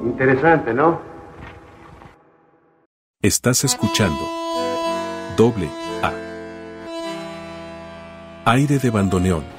Interesante, ¿no? Estás escuchando Doble A. Aire de bandoneón.